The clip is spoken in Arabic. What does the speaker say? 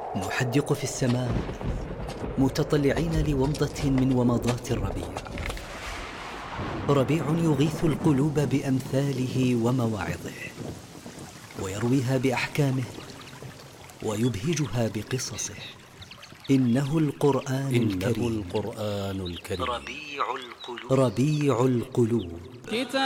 نحدق في السماء متطلعين لومضة من ومضات الربيع. ربيع يغيث القلوب بأمثاله ومواعظه، ويرويها بأحكامه، ويبهجها بقصصه. إنه القرآن الكريم. ربيع القلوب. ربيع القلوب.